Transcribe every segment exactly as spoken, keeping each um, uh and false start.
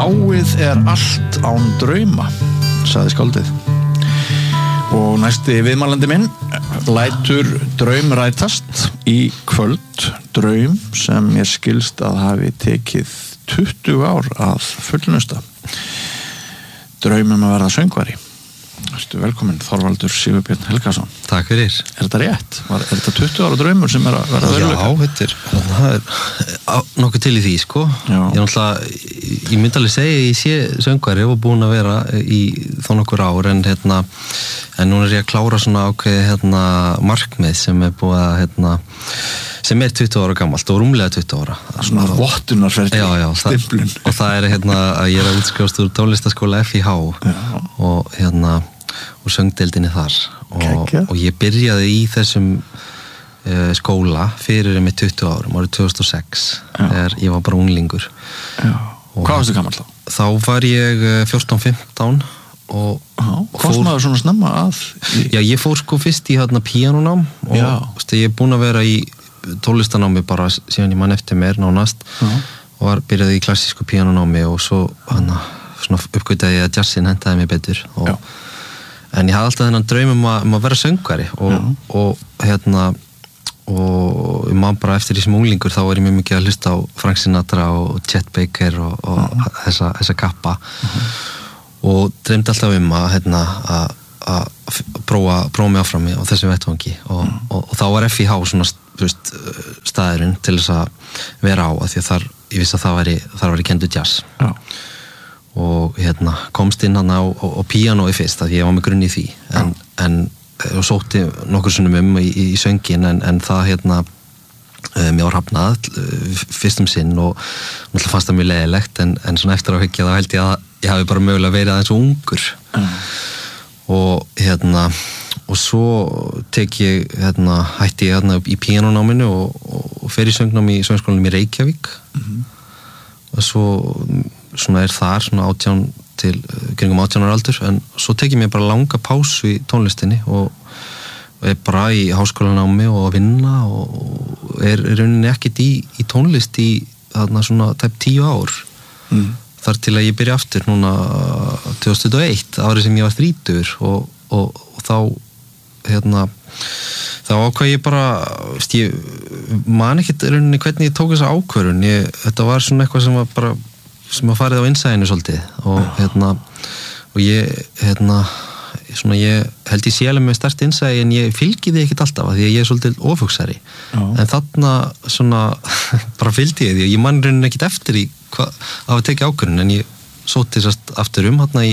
Fáið er allt án drauma, sagði skáldið. Og næsti viðmælandi minn lætur draum rætast í kvöld, draum sem ég skilst að hafi tekið tuttugu ár að fullnusta. Draum um að verða söngvari. Ertu velkominn, Þorvaldur Sigurbjörn Helgason. Takk fyrir. Er þetta rétt? Var, er þetta tuttugu ára draumur sem er að verða veruleika? Já, þetta er, það er nokkuð til í því, sko. Já. Ég náttúrulega, ég myndi alveg segja, ég sé söngvari og búin að vera í þó nokkur ár, en hérna, en núna er ég að klára svona ákveði, hérna, markmið sem er búið að, hérna, sem er tuttugu ára gamalt og rúmlega tuttugu ára. Svona vottunarferli, stimplun. Og það er, hérna, að ég er að útskrifast úr tónlistaskóla F I H og, hérna, og söngdeildinni þar og, og ég byrjaði í þessum uh, skóla fyrir með tuttugu árum, árið tvö þúsund og sex þegar ég var bara unglingur. Já. Hvað varstu gamall þá? Þá var ég fjórtán fimmtán og, og fór maður svona snemma að í... Já, ég fór sko fyrst í hérna píanónám og stu, ég er búin að vera í tónlistanámi bara síðan ég mann eftir mér nánast. Já. Og var byrjaði í klassísku píanónámi og svo hana, svona uppgötaði ég að jazzin hentaði mig betur og já. En ég hafði alltaf þennan draum um að, um að vera söngvari og, og hérna og ég man bara eftir því sem unglingur þá var ég mjög mikið að hlusta á Frank Sinatra og Chet Baker og, og þessa, þessa kappa uh-huh. og dreymdi alltaf um að hérna að, að prófa, prófa mig áfram á þessum vettvangi og, uh-huh. og, og þá var F I H svona veist, staðurinn til þess að vera á að því að þar, ég vissi að það væri, þar væri kendu jazz. Já. Og hérna komst inn hann á, á, á píanói fyrst að ég var með grunn í því en, en og sótti nokkur sinnum um í, í söngin en, en það hérna uh, mér var hafnað uh, fyrst um sinn og náttúrulega fannst það mjög leiðilegt en, en svona eftir að hyggja þá held ég að ég hafi bara mögulega verið aðeins ungur mm. og hérna og svo tek ég hérna hætti ég hérna í píanónáminu og, og, og fer í söngnámi í söngskólanum í Reykjavík mm-hmm. og svo svona er þar svona átján til kringum átján ára aldur en svo tek ég mér bara langa pásu í tónlistinni og, og er bara í háskólanámi og að vinna og er í rauninni ekkert í, í tónlist í þarna svona tæp tíu ár mm. þar til að ég byrja aftur núna tvö þúsund tuttugu og eitt árið sem ég var þrítugur og, og, og þá hérna þá ákvað ég bara ég man ekkert í rauninni hvernig ég tók þessa ákvörðun ég, þetta var svona eitthvað sem var bara sem að farið á innsæðinu svolítið og já. Hérna og ég hérna svona ég held ég sé alveg með stærst innsæði en ég fylgi því ekkert alltaf að því að ég er svolítið ofugsari en þarna svona bara fylgdi ég því ég man raunin ekkert eftir í hvað af að tekja ákvörðun en ég sótti sérst aftur um hérna í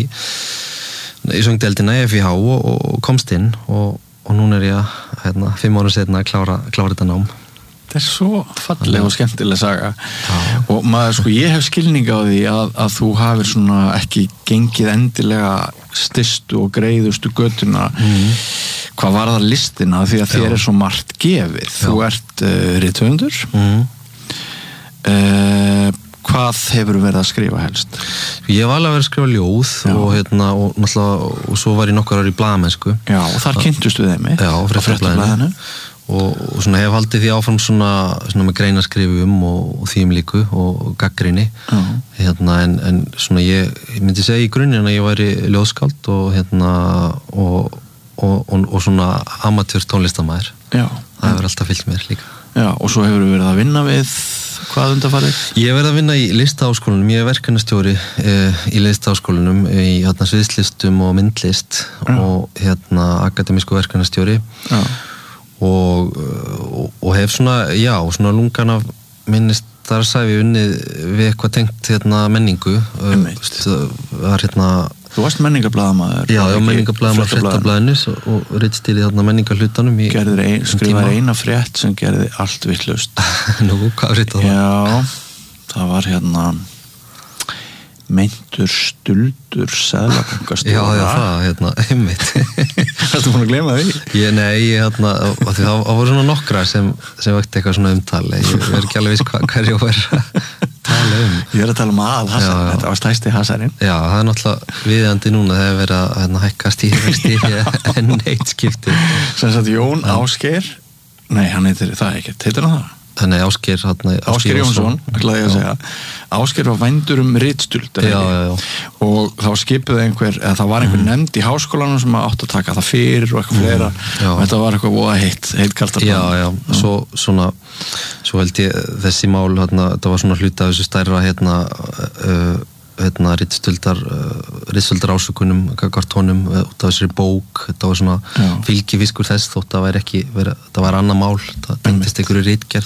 í söngdeildina í F I H og, og komst inn og, og núna er ég hérna fimm ára setna að klára, klára þetta nám. Þetta er svo falleg og skemmtileg saga já. Og maður sko ég hef skilning á því að, að þú hafir svona ekki gengið endilega stystu og greiðustu götuna mm. hvað var það listina því að þér já. Er svo margt gefið já. Þú ert uh, rithöfundur mm. uh, hvað hefur verið að skrifa helst? Ég var alveg að vera að skrifa ljóð og, hérna, og, og svo var ég nokkur ári í blaðamennsku Já og þar kynntustu þeim mitt á Fréttablaðinu og, og svona hef haldið því áfram svona, svona með greinaskrifum og, og þým líku og, og gaggrinni uh-huh. hérna en, en svona ég, ég myndi segja í grunninn að ég væri ljóðskáld og hérna og, og, og, og svona amatör tónlistamæður það hefur alltaf fylgt mér líka Já og svo hefur verið að vinna við hvað undanfarið? Ég hef verið að vinna í listaháskólanum, ég er verkefnastjóri eh, í listaháskólanum í hérna sviðslistum og myndlist Já. Og hérna akademísku verkefnastjóri Já Og, og, og hef svona, já, svona lungan af minnist þar sæfi unnið við eitthvað tengt hérna menningu það var hérna Þú varst menningarblaðamaður Já, já, menningarblaðamaður Fréttablaðinu og, og ritstýrið þarna menningarhlutanum Gerðir ein, skrifaði eina frétt sem gerði allt vitlaust Nú, hvað ritað það? Já, það var hérna meintur stuldur seðlabankastjóra Já, já, það, hérna, einmitt Ertu búin að gleyma því? Ég, nei, ég, hérna, það, það voru svona nokkra sem, sem vekti eitthvað svona umtali ég er ekki alveg viss hvað hver ég var að tala um Ég er að tala um að Hassan, já, þetta var stæsti Hassarinn Já, það er náttúrulega viðandi núna þegar verið að hérna, hækka stýrivexti en eitt skipti Sem sagt Jón Ásgeir Nei, hann heitir það ekki, heitir hann það? Nei, Ásgeir Ásgeir Jónsson, ætlaði ég að segja Ásgeir var vændur um ritstuld já, já, já. og þá skipuði einhver eða það var einhver mm. nefnd í háskólanum sem átt að taka það fyrir og eitthvað mm. fleira já. Og þetta var eitthvað voða heitt, heitt kartaflan Já, já, já. Svo, svona svo held ég þessi mál, hérna, þetta var svona hluti af þessu stærra hérna, uh, hérna ritstuldar uh, ritstuldar ásökunum, kartónum út af þessari bók, þetta var svona fylgifiskur þess þótt það væri ekki vera, það var annað mál, það tengdist einhverju ritgerð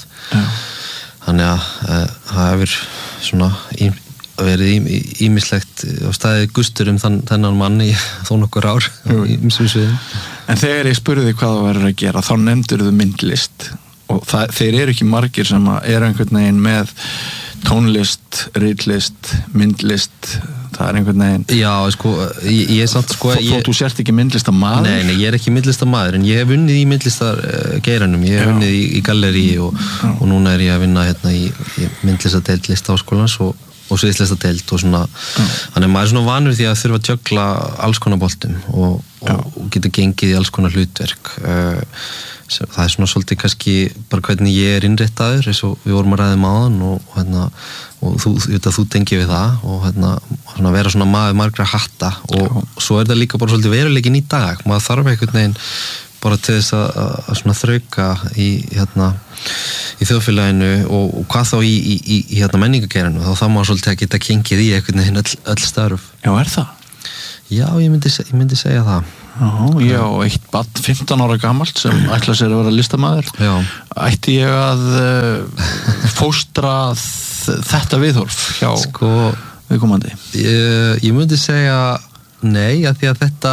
þannig að uh, það hefur svona í, verið ýmislegt á staðið gustur um þann, þennan mann í þó nokkur ár í ýmsum sviðum. En þegar ég spurði hvað það verður að gera, þá nefndur þau myndlist og það, þeir eru ekki margir sem eru einhvern veginn með tónlist, ritlist, myndlist, það er einhvern veginn Já, sko, ég, ég er samt sko Þó ég, þú sért ekki myndlistamaður? Nei, nei, ég er ekki myndlistamaður en ég hef vunnið í myndlistar uh, geiranum, ég hef vunnið í, í galleri og, og núna er ég að vinna hérna í, í myndlistadeild Listaháskólans og, og sviðslistadeild og svona þannig maður er svona vanur því að þurfa að jögla alls konar boltum og, og, og geta gengið í alls konar hlutverk uh, það er svona svolítið kannski bara hvernig ég er innréttaður eins og við vorum að ræða um áðan og, hérna, og þú, þú, þú tengir við það og hérna, svona vera svona maður margra hatta og Já. Svo er það líka bara svolítið veruleikin í dag maður þarf einhvern veginn bara til þess að, að svona þrauka í, hérna, í þjóðfélaginu og, og hvað þá í, í, í, í hérna, menningageirinu þá þá maður svolítið að geta kengið í einhvern veginn öll, öll störf Já, er það? Já, ég myndi, ég myndi segja það Já, ég á eitt barn fimmtán ára gamalt sem ætla sér að vera listamaður Já. Ætti ég að uh, fóstra þetta viðhorf hjá sko, viðkomandi? Ég, ég myndi segja nei, að því að þetta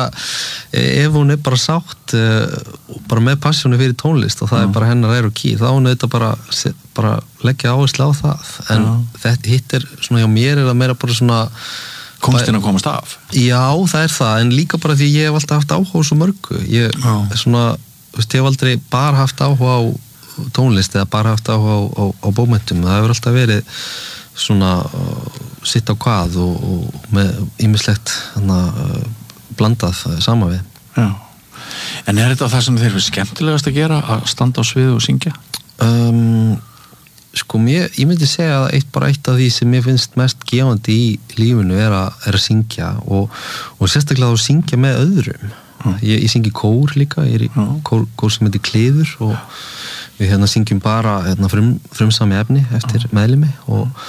ef hún er bara sátt bara með passjónu fyrir tónlist og það Já. Er bara hennar er og ký, þá hún þetta bara, bara leggja áherslu á það en Já. Þetta hitt er svona hjá mér er það meira bara svona Konstin að komast af? Já, það er það, en líka bara því ég hef alltaf haft áhuga á svo mörgu. Ég, svona, veist, ég hef aldrei bara haft áhuga á tónlist eða bara haft áhuga á, á, á bókmenntum. Það hefur alltaf verið svona uh, sitt á hvað og, og með ýmislegt uh, blandað saman við. Já. En er þetta það sem þeir eru skemmtilegast að gera, að standa á sviði og syngja? Um, Sko, mér, ég myndi segja að eitt bara eitt af því sem mér finnst mest gefandi í lífinu er að, er að syngja og, og sérstaklega að syngja með öðrum. Mm. Ég, ég syngi kór líka, ég er í mm. kór, kór sem heitir Kliður og við hérna syngjum bara hérna, frum, frumsami efni eftir mm. meðlimi og,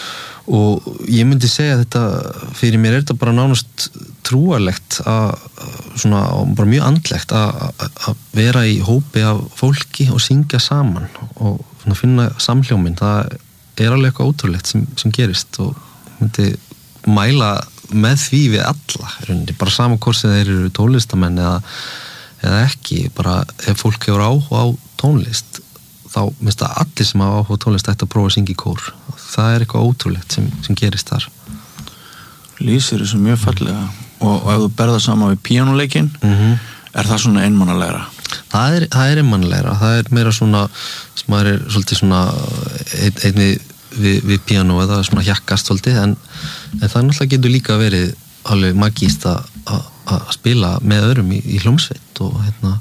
og ég myndi segja að þetta, fyrir mér er þetta bara nánast trúarlegt að, svona, bara mjög andlegt að, að vera í hópi af fólki og syngja saman og að finna samhljóminn, það er alveg eitthvað ótrúlegt sem, sem gerist og myndi mæla með því við alla, bara saman hvort sem þeir eru tónlistamenn eða, eða ekki, bara ef fólk hefur áhuga á tónlist þá minnst að allir sem hafa áhuga á tónlist ætti að prófa að syngja í kór, það er eitthvað ótrúlegt sem, sem gerist þar Lýsir þessu mjög fallega og, og ef þú berða saman við píanóleikinn mm-hmm. er það svona einmannalegra? Það er, það er einmannalegra, það er meira svona sem maður er svolítið svona ein, einni við, við píanó eða svona hjakkast svolítið en, en það náttúrulega getur líka verið alveg magíst að spila með öðrum í, í hljómsveit og hérna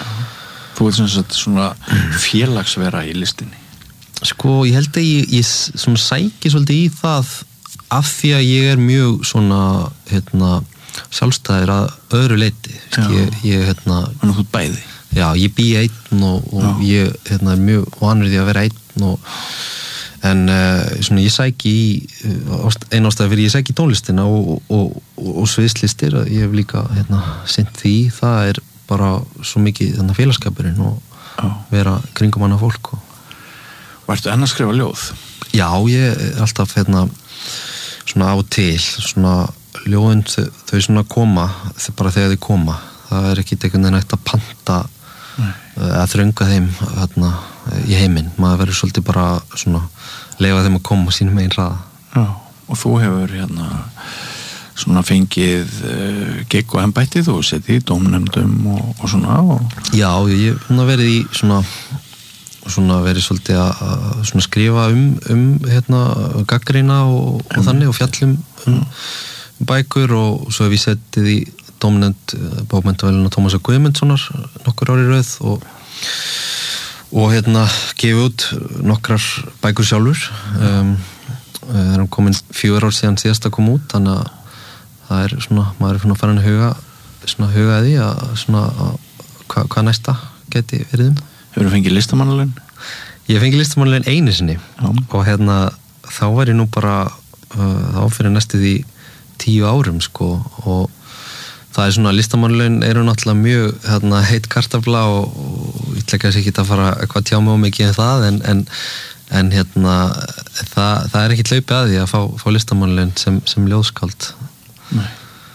Þú veit sem sagt svona félagsvera í listinni Sko, ég held að ég, ég svona sæki svolítið í það af því að ég er mjög svona hérna sjálfstæðir að öðru leiti ég, ég hérna Þannig þú bæði Já, ég bý einn og, og ég hérna, er mjög vanur því að vera einn og, en uh, svona, ég sæki í einn ástæði fyrir ég sæki í tónlistina og, og, og, og sviðslistir ég hef líka hérna, sinnt því það er bara svo mikið þannig, félagskapurinn og Já. Vera kringum annað fólk og... Og ertu enn að skrifa ljóð? Já, ég er alltaf hérna, svona á til svona ljóðin þau, þau svona koma þau bara þegar þau koma það er ekki einhvern veginn hægt að panta Nei. Að þrönga þeim hérna, í heiminn, maður verður svolítið bara svona, leifa þeim að koma sínum einn hraða. Já, og þú hefur hérna svona fengið uh, gigg og embættið og setið í dómnefndum og, og svona og... Já, ég hef verið í svona svona verið svolítið að, að svona skrifa um, um hérna gagnrýna og, og um. þannig og fjallum um, um bækur og svo hef ég setið í dómnefnd bókmenntavelina Tómasar Guðmundssonar nokkur ári röð og, og hérna gefið út nokkrar bækur sjálfur um, það er komin fjögur ár síðan síðast að koma út, þannig að það er svona, maður er svona farin að huga svona huga að því að svona hvað hva næsta geti verið um. Hefur þú fengið listamannalaun? Ég fengið listamannalaun einu sinni Já. Og hérna þá var ég nú bara uh, þá fyrir næstu því tíu árum sko, og það er svona, listamannalaun eru náttúrulega mjög hérna, heit kartafla og, og ég ætla ekki að fara eitthvað tjá mig um mikið um það en, en, en hérna það, það er ekki hlaupið að því að fá, fá listamannalaun sem, sem ljóðskáld. Nei.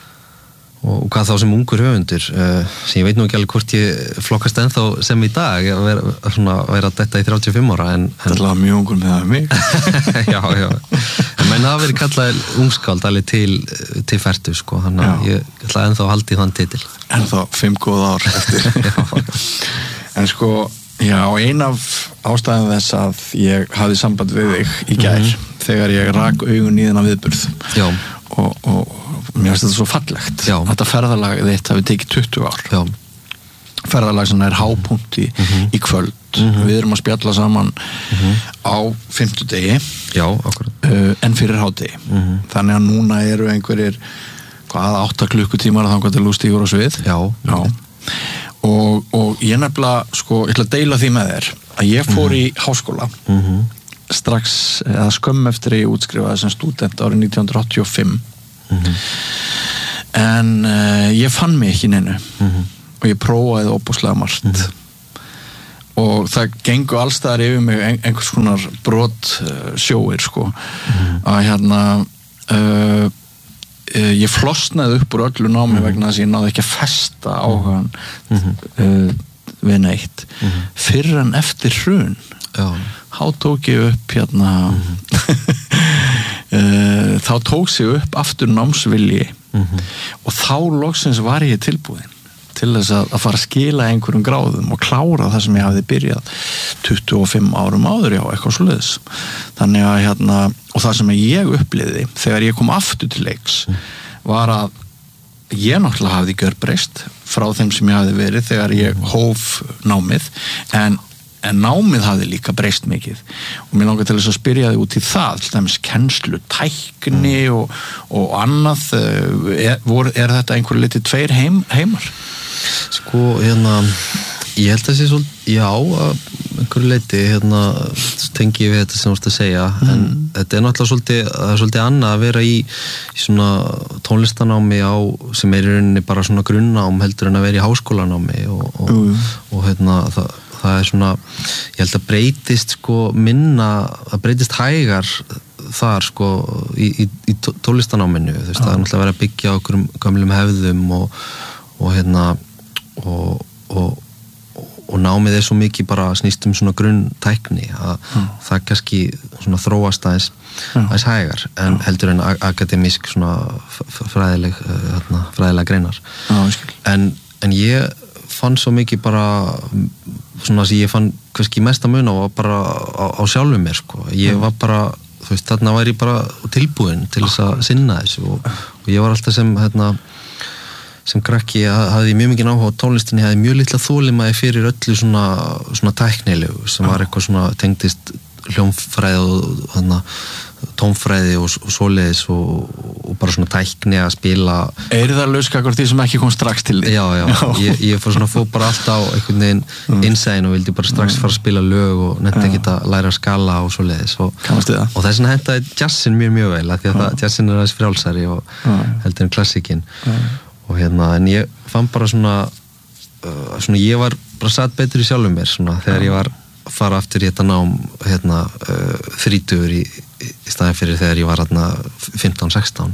Og hvað þá sem ungur höfundur uh, sem ég veit nú ekki alveg hvort ég flokkast ennþá sem í dag að vera, svona, vera detta í þrjátíu og fimm ára en, en... Það er mjög ungur með það mig Já, já en menn það hafa verið kallað ungskáld alveg til, til fertu sko, þannig að ég ætla ennþá að halda í þann titil Ennþá fimm góð ár eftir En sko, já, ein af ástæðum þess að ég hafði samband við þig í gær mm-hmm. þegar ég rak augun í þennan viðburð Já og, og mér finnst þetta svo fallegt Já. Þetta ferðalag þitt hafi tekið tuttugu ár Já. Ferðalag sem er hápunkt í, mm-hmm. í kvöld mm-hmm. Við erum að spjalla saman mm-hmm. á fimmtudegi Já, akkurat uh, en fyrir hádegi mm-hmm. Þannig að núna eru einhverjir hvað, átta klukkutímar þangað til þú stígur á svið Já, Já. Og, og ég nefnilega sko, ég ætla að deila því með þér að ég fór mm-hmm. í háskóla mm-hmm. strax, eða skömm eftir ég útskrifaði sem stúdent árið nítján hundruð áttatíu og fimm mm-hmm. en uh, ég fann mig ekki neinu mm-hmm. og ég prófaði óbúslega margt mm-hmm. og það gengur allstaðar yfir mig ein, einhvers konar brot uh, sjóir sko mm-hmm. að hérna uh, uh, ég flosnaði upp úr öllu námi mm-hmm. vegna þess að ég náði ekki að festa áhugan mm-hmm. uh, við neitt mm-hmm. fyrr en eftir hrun Já. Þá tók ég upp hérna mm-hmm. þá tók sig upp aftur námsvilji mm-hmm. og þá loksins var ég tilbúin til þess að, að fara að skila einhverjum gráðum og klára það sem ég hafði byrjað tuttugu og fimm árum áður já, eitthvað svoleiðis þannig að hérna, og það sem ég upplifði þegar ég kom aftur til leiks mm. var að ég náttúrulega hafði gjörbreyst frá þeim sem ég hafði verið þegar ég hóf námið en en námið hafði líka breyst mikið og mér langar til þess að spyrja þig út í það til dæmis kennslu, tækni mm. og, og annað er, vor, er þetta einhver litið tveir heim, heimar? Sko, hérna ég held að sé svolítið, já einhverju leiti, hérna tengi ég við þetta sem þú ert að segja mm. en þetta er náttúrulega svolítið, það er svolítið annað að vera í, í svona tónlistanámi á, sem er í rauninni bara svona grunnnám heldur en að vera í háskólanámi og, og, mm. og hérna það það er svona, ég held að breytist sko minna, það breytist hægar þar sko í, í, í tónlistanáminu, þú veist, ah. það er náttúrulega verið að byggja okkur um gamlum hefðum og, og hérna og, og, og námið er svo mikið bara snýst um svona grunntækni að ah. það kannski svona þróast aðeins, ah. aðeins hægar en ah. heldur en akademísk svona fræðileg, hérna, fræðilega greinar ah, en, en ég fann svo mikið bara svona sem ég fann kannski mesta mun á bara á, á sjálfum mér sko ég var bara, þú veist, þarna var ég bara tilbúin til þess að sinna þessu og, og ég var alltaf sem hérna sem krakki hafði mjög mikið áhuga á tónlistinni, hafði mjög litla þolinmæði fyrir öllu svona, svona tæknilegu sem var eitthvað svona tengdist hljómfræði og þarna tónfræði og, og svoleiðis og, og bara svona tækni að spila Er það lauskakar því sem ekki kom strax til því? Já, já, já. Ég, ég fór svona fór bara alltaf á einhvern veginn mm. innsæðin og vildi bara strax fara að spila lög og nefndi ekki að læra að skala og svoleiðis og, og þess vegna hendaði jazzin mjög mjög vel af því að það, jazzin er aðeins frjálsari og heldur en klassikin og hérna, en ég fann bara svona uh, svona ég var bara satt betur í sjálfum mér svona þegar ég var að fara aftur í þetta nám hérna uh, þrítugur í í staðin fyrir þegar ég var hérna fimmtán sextán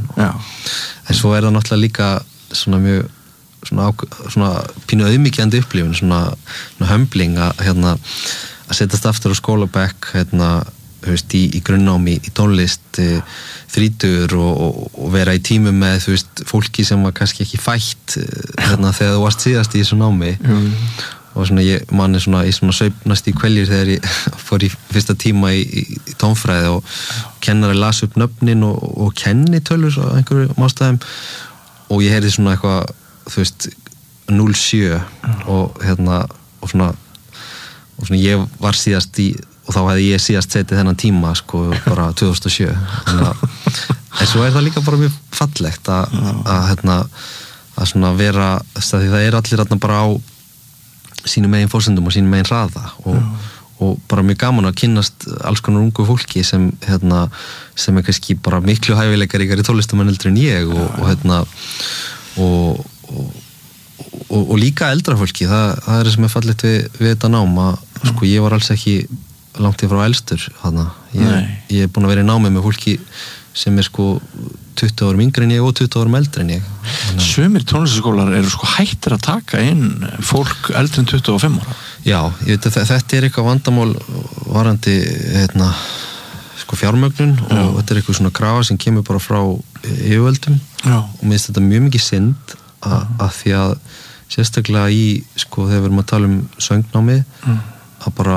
en svo er það náttúrulega líka svona mjög svona, svona pínu auðmýkjandi upplifun svona, svona hömbling að hérna að setjast aftur á skólabekk hérna veist, í, í grunnnámi, í tónlist þrítugur og, og, og vera í tímum með þú veist fólki sem var kannski ekki fætt hérna þegar þú varst síðast í þessu námi mm. og svona ég manni svona í svona sveifnast í kveljur þegar ég fór í fyrsta tíma í, í, í tónfræði og kennari las upp nöfnin og, og kennitölur á einhverju ástæðum og ég heyrði svona eitthvað þú veist núll sjö og hérna og svona og svona ég var síðast í og þá hefði ég síðast setið þennan tíma sko bara tvö þúsund og sjö þannig að en svo er það líka bara mjög fallegt að, að hérna að svona vera, því það er allir hérna bara á sínum megin fórsendum og sínum megin hraða og, og bara mjög gaman að kynnast alls konar ungu fólki sem hérna sem er kannski bara miklu hæfileikar í tónlistamann eldur en ég og, og hérna og, og, og, og líka eldra fólki, það, það er sem er fallegt við, við þetta nám að sko ég var alls ekki langt í frá elstur þarna, ég, ég er búin að vera í námi með fólki sem er sko tuttugu árum yngri en ég og tuttugu árum eldri en ég. Sumir tónlistaskólar eru sko hættir að taka inn fólk eldri en tuttugu og fimm ára. Já, ég veit að þetta er eitthvað vandamál varandi hérna, sko fjármögnun og Já. Þetta er eitthvað svona krafa sem kemur bara frá yfirvöldum og mér finnst þetta mjög mikið synd að, að því að sérstaklega í sko þegar við erum að tala um söngnámi mm. að bara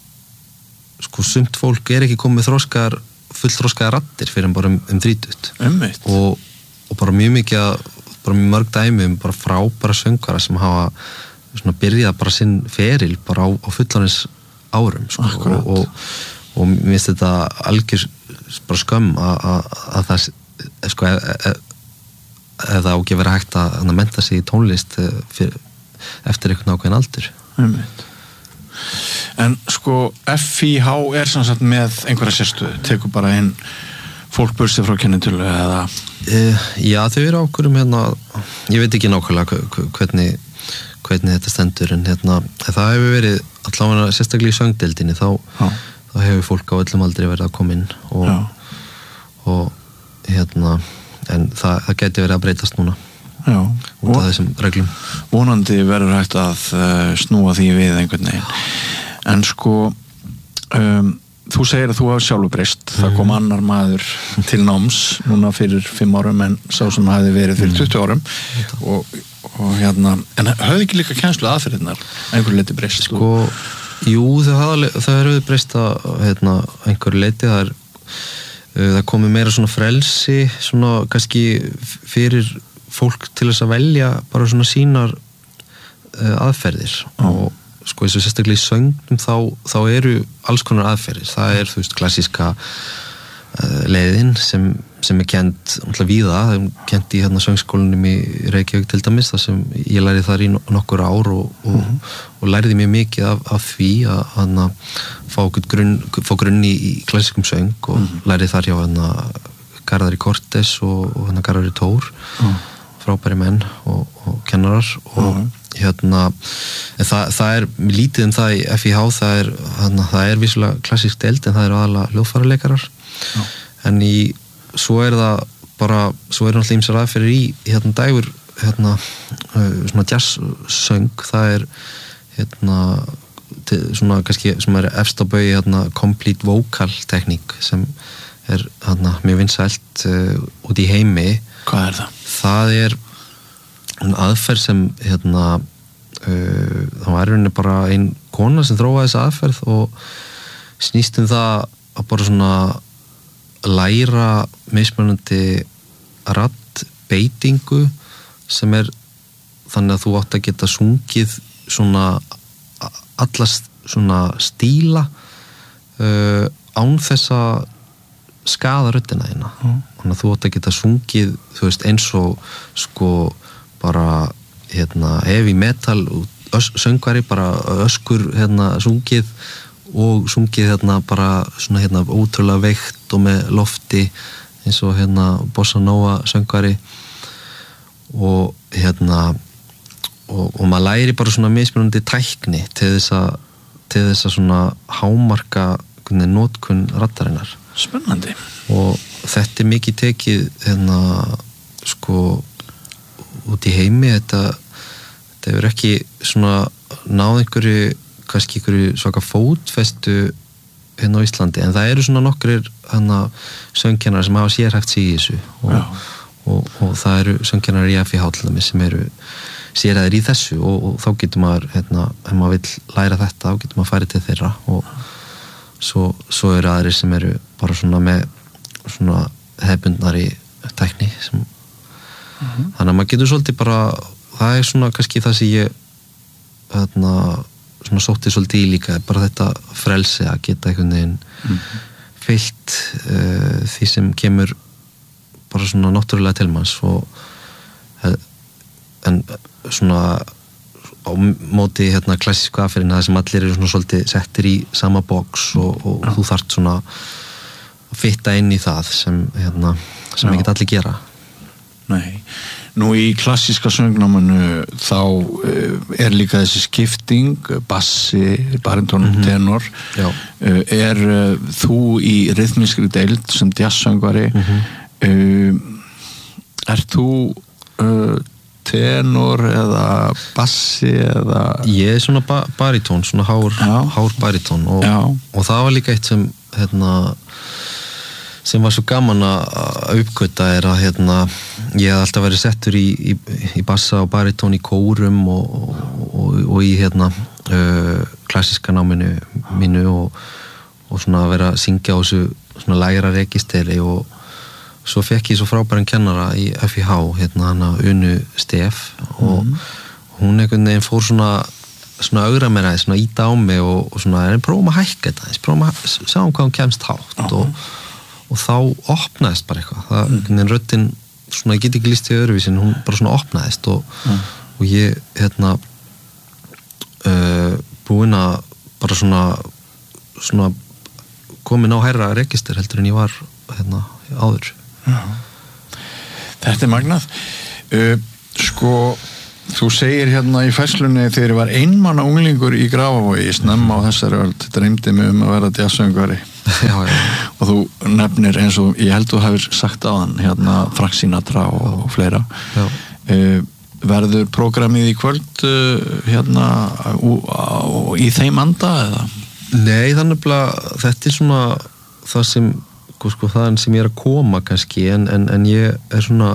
sko sumt fólk er ekki komið þroskar fullþroskaða raddir fyrir en bara um, um þrítugt og, og bara mjög mikið að, bara mjög mörg dæmi um bara frábæra söngvara sem hafa svona byrjað bara sinn feril bara á, á fullanins árum sko, og, og, og mér finnst þetta algjör bara skömm að, að, að það sko ef, ef, ef það á ekki vera hægt að, að mennta sig í tónlist fyrir, eftir einhvern ákveðin aldur Einmitt. En sko F I H er samsagt með einhverja sérstöðu, tekur bara inn fólk bursi frá kennitölu eða uh, Já, þau eru ákveðum hérna, ég veit ekki nákvæmlega hvernig, hvernig þetta stendur en hérna, það hefur verið allavega sérstaklega í söngdeildinni þá, þá hefur fólk á öllum aldrei verið að koma inn og, og hérna en það, það geti verið að breytast núna Já, út af þessum reglum vonandi verður hægt að uh, snúa því við einhvern veginn en sko um, þú segir að þú hafa sjálfur breyst mm. það kom annar maður til náms núna fyrir fimm árum en sá sem hafi verið fyrir tuttugu árum mm. og, og hérna en höfðu ekki líka kennslu aðferðirnar einhverju leiti breyst sko, jú það, það er höfðu breyst að hérna, einhverju leiti það er uh, það komi meira svona frelsi svona kannski fyrir fólk til þess að velja bara svona sínar uh, aðferðir mm. og sko eins og sérstaklega í söngnum þá, þá eru alls konar aðferðir það er þú veist klassíska uh, leiðin sem, sem er kent umhverfað víða, það er kent í hérna söngskólanum í Reykjavík til dæmis þar sem ég lærið þar í nokkur ár og, og, mm. og, og læriði mjög mikið af, af því að hana, fá, grunn, fá grunn í, í klassískum söng og mm. læriði þar hjá hana Garðari Cortes og, og hana Garðari Tór mm. frábæri menn og, og kennarar og mm. hérna það, það er lítið um það í F I H það er, hana, það er vissulega klassísk deild en það eru aðalega hljóðfæraleikarar mm. en í, svo er það bara, svo er náttúrulega ýmsar aðferðir í hérna dægur hérna svona jazzsöng það er hérna til, svona kannski sem er efst á baugi hérna complete vocal tekník sem er hérna mjög vinsælt uh, út í heimi. Hvað er það? Það er aðferð sem hérna uh, það var rauninni bara ein kona sem þróaði þessa aðferð og snýst um það að bara svona læra mismunandi raddbeitingu sem er þannig að þú átt að geta sungið svona allast svona stíla uh, án þess að skaða röddina þína mm. þannig að þú átt að geta sungið þú veist eins og sko bara hérna heavy metal ös, söngvari bara öskur hérna sungið og sungið hérna bara svona hérna ótrúlega veikt og með lofti eins og hérna bossa nova söngvari og hérna og, og maður læri bara svona mismunandi tækni til þess að til þess að svona hámarka notkun raddarinnar. Spennandi. Og þetta er mikið tekið hérna sko út í heimi þetta, þetta hefur ekki svona náð einhverju kannski einhverju svaka fótfestu hérna á Íslandi en það eru svona nokkrir hérna söngkennarar sem hafa sérhæft sig í þessu og, og, og það eru söngkennarar í F I H sem eru sérhæðir í þessu og, og þá getur maður hérna, ef maður vill læra þetta þá getur maður farið til þeirra og Svo, svo eru aðrir sem eru bara svona með svona hefbundnari tækni sem, mm-hmm. þannig að maður getur svolítið bara það er svona kannski það sem ég þarna, svona sóttið svolítið í líka bara þetta frelsi að geta einhvern veginn mm. fyllt uh, því sem kemur bara svona náttúrulega til manns og en svona á móti hérna klassísku aðferðina það sem allir eru svona svolítið settir í sama box og, og þú þarft svona að fitta inn í það sem hérna, sem ekki allir gera. Nei, nú í klassíska söngnámanu þá er líka þessi skipting bassi, baríton, mm-hmm. tenor Já. Er þú í ryþmískri deild sem jazzsöngvari mm-hmm. er þú uh, tenor eða bassi eða ég er svona ba- baritón svona hár, hár baritón og, og það var líka eitt sem hérna, sem var svo gaman að uppgöta er að hérna, ég hef alltaf verið settur í, í, í bassa og baritón í kórum og, og, og í hérna, uh, klassíska náminu mínu og, og svona vera að syngja á þessu svona lægra registeri og svo fekk ég svo frábæran kennara í F I H hérna hana Unu Stef og mm. hún einhvern veginn fór svona svona augra mér aðeins, svona íta á mig og, og svona, en prófum að hækka þetta aðeins, prófum að sjáum hvað hún kemst hátt uh-huh. og, og þá opnaðist bara eitthvað, það mm. einhvern veginn röddin svona, ég get ekki líst í öðruvísin, hún bara svona opnaðist og, mm. og ég hérna uh, búinn að bara svona svona komin á hærra register heldur en ég var hérna áður. Já. Þetta er magnað uh, sko þú segir hérna í fæslunni þegar ég var einmanna unglingur í Grafavogi snemma á þessari öld, dreymdi mig um að vera jazzsöngvari og þú nefnir eins og ég held þú hefur sagt á hann hérna Frank Sinatra og, og fleira uh, verður prógramið í kvöld uh, hérna uh, uh, í þeim anda eða? Nei, þannig að þetta er svona það sem sko það sem ég er að koma kannski en, en, en ég er svona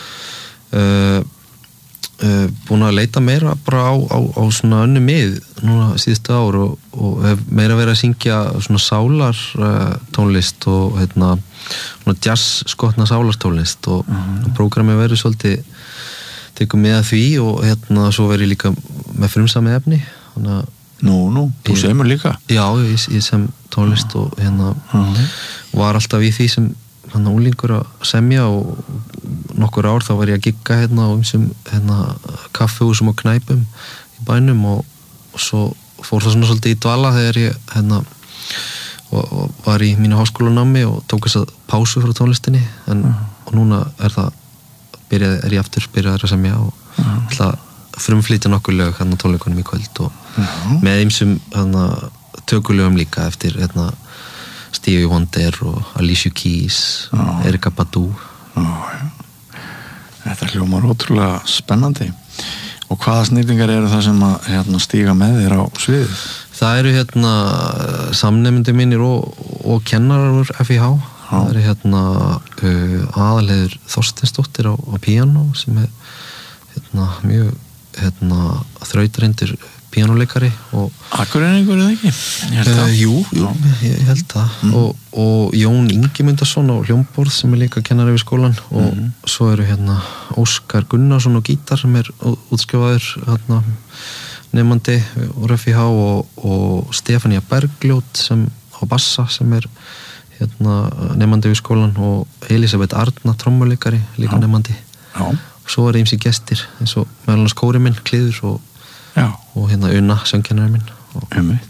uh, uh, búin að leita meira bara á, á, á svona önnu mið núna síðustu ár og, og hef meira verið að syngja svona sálar uh, tónlist og hérna svona jazz skotna sálartónlist og mm-hmm. prógramið verið svolítið tekum með að því og hérna svo verið líka með frumsami efni þannig að Nú, nú, þú semur líka? Já, ég, ég sem tónlist og hérna uh-huh. var alltaf í því sem hann unglingur að semja og nokkur ár þá var ég að gigga hérna á umsum hérna kaffihúsum og knæpum í bænum og, og svo fór það svona svolítið í dvala þegar ég hérna og, og var í mínu háskólanámi og tók þess að pásu frá tónlistinni en uh-huh. og núna er það byrjað, er ég aftur byrjaður að semja og uh-huh. alltaf frumflýta nokkur lög hérna á tónleikunum í kvöld og uh-huh. með ýmsum hérna tökulögum líka eftir hérna Stevie Wonder og Alicia Keys uh-huh. Erykah Badu uh-huh. Þetta hljómar ótrúlega spennandi og hvaða snillingar eru það sem að hérna, stíga með þér á sviðið? Það eru hérna samnemendur mínir og, og kennarar úr F I H uh-huh. það eru hérna uh, aðalheiður Þorsteinsdóttir á, á píanó sem er hérna mjög hérna þrautreyndur píanóleikari og Akureyringur eða ekki? Ég held það. Uh, jú, jú, ég held það mm. og, og Jón Ingimundarson á hljómborð sem er líka kennari við skólan og mm. svo eru hérna Óskar Gunnarsson á gítar sem er útskrifaður hérna nemandi úr F I H og, og Stefania Bergljót sem á bassa sem er hérna nemandi við skólan og Elisabeth Arna trommuleikari líka Já. Nemandi Já. Svo er eins í gestir eins og meðal hans kóri minn, Kliður og, og hérna Una, söngkennari minn og,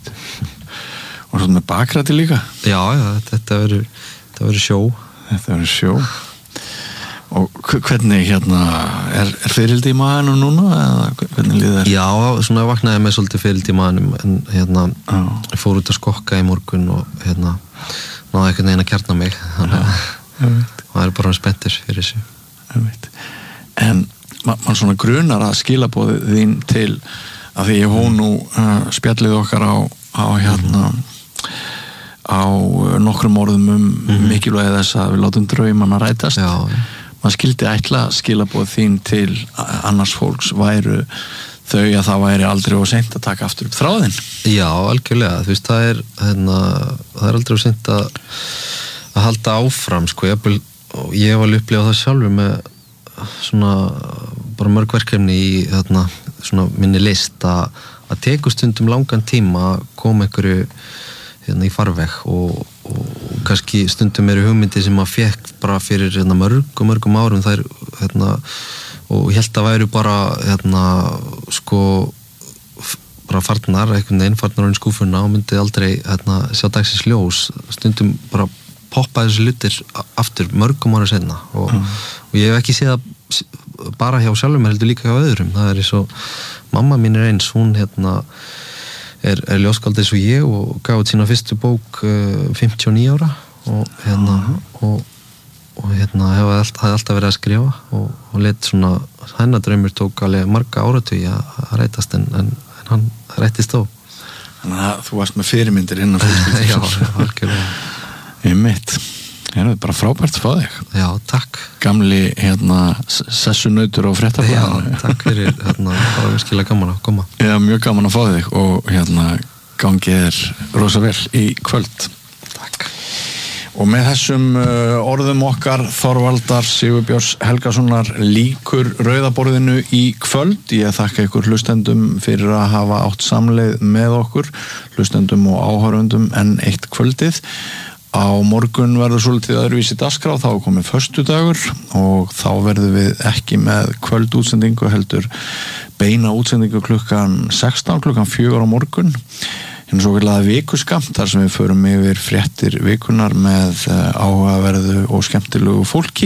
og svo með bakræti líka Já, já, þetta verður þetta verður sjó Þetta verður sjó og hvernig hérna er, er fyrildi í maðanum núna eða hvernig líður þér? Já, svona vaknaði með svolítið fyrildi í maðanum en hérna ég fór út að skokka í morgun og hérna náði einhvern veginn að kjarna mig þannig að það er bara spenntur fyrir þessu Ég veit En man, man svona grunar að skilaboðið þín til að því ég hó nú uh, spjallið okkar á, á hérna á nokkrum orðum um mm-hmm. mikilvægi þess að við látum draumana rætast. Já. Man skildi ætla skilaboð þín til annars fólks væru þau að það væri aldrei of seint að taka aftur upp þráðinn. Já, algjörlega. Þú veist, það er hérna, það er aldrei of seint að að halda áfram, sko. Ég, ég var upplifað það sjálfur með svona bara mörg verkefni í þarna svona minni list að, að teku stundum langan tíma að koma einhverju hérna í farveg og, og kannski stundum eru hugmyndi sem maður fekk bara fyrir hérna mörgum, mörgum árum þær hérna og ég held að væru bara hérna sko bara farnar, einhvern veginn farnar á skúfuna og myndi aldrei hérna sjá dagsins ljós, stundum bara poppa þessi hlutir aftur mörgum ára seinna og, mm. og ég hef ekki séð að bara hjá sjálfum heldur líka hjá öðrum, það er eins og mamma mín er eins, hún hérna er, er ljóskáld eins og ég og gaf út sína fyrstu bók uh, fimmtíu og níu ára og hérna mm. og, og hérna hefði alltaf, alltaf verið að skrifa og, og let svona hennar draumur tók alveg marga áratugi að rætast en, en, en hann rættist á. Þannig að þú varst með fyrirmyndir innan fjölskyldu. Já, algjörlega. Ég mitt, það er bara frábært að fá þig. Já, takk. Gamli, hérna, sessunautur og fréttablaðinu. Já, takk fyrir, hérna, bara virkilega gaman að koma. Já, mjög gaman að fá þig og hérna, gangið er rosa vel í kvöld. Takk. Og með þessum uh, orðum okkar Þorvaldar Sigurbjörns Helgasonar líkur rauðaborðinu í kvöld. Ég þakka ykkur hlustendum fyrir að hafa átt samleið með okkur, hlustendum og áhorfendum enn eitt kvöldið. Á morgun verður svolítið öðruvísi dagskrá, þá er komið föstudagur og þá verðum við ekki með kvöldútsendingu heldur beina útsendingu klukkan sextán, klukkan fjögur á morgun. En svo kallaða vikuskamt þar sem við förum yfir fréttir vikunar með áhugaverðu og skemmtilegu fólki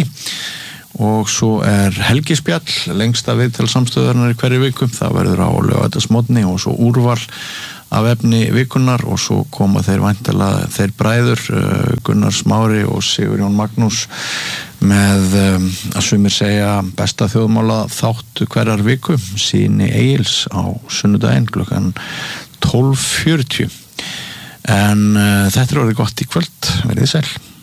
og svo er helgispjall lengsta viðtalsamstöðarnar í hverju viku, það verður á laugardagsmorgni og svo úrval af efni vikunar og svo koma þeir væntanlega þeir bræður Gunnar Smári og Sigurjón Magnús með að sumir segja besta þjóðmála þáttu hverjar viku Síni Egils á sunnudaginn klukkan tólf fjörutíu en uh, þetta er orðið gott í kvöld, verið sæl.